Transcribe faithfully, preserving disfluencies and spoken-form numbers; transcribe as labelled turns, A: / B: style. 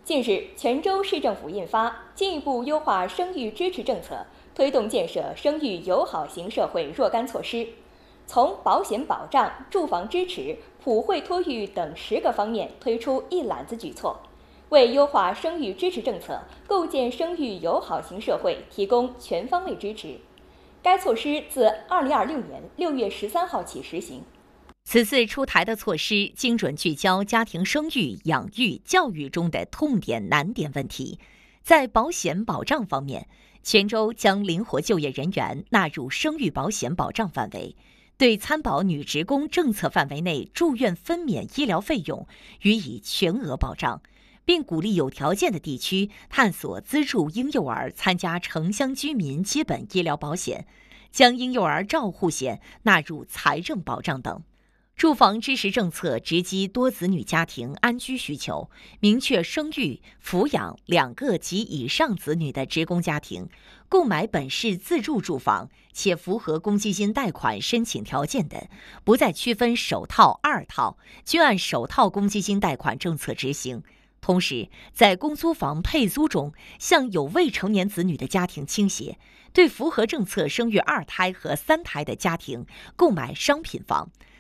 A: 近日，泉州市政府印发《进一步优化生育支持政策，推动建设生育友好型社会》若干措施，从保险保障、住房支持、普惠托育等十个方面推出一揽子举措，为优化生育支持政策、构建生育友好型社会提供全方位支持。该措施自二零二六年六月十三号起实行。
B: 此次出台的措施精准聚焦家庭生育、养育、教育中的痛点难点问题。在保险保障方面，泉州将灵活就业人员纳入生育保险保障范围，对参保女职工政策范围内住院分娩医疗费用予以全额保障，并鼓励有条件的地区探索资助婴幼儿参加城乡居民基本医疗保险，将婴幼儿照护险纳入财政保障等。住房支持政策直击多子女家庭安居需求，明确生育、抚养两个及以上子女的职工家庭，购买本市自住住房且符合公积金贷款申请条件的，不再区分首套、二套，均按首套公积金贷款政策执行。同时，在公租房配租中向有未成年子女的家庭倾斜，对符合政策生育二胎和三胎的家庭购买商品房。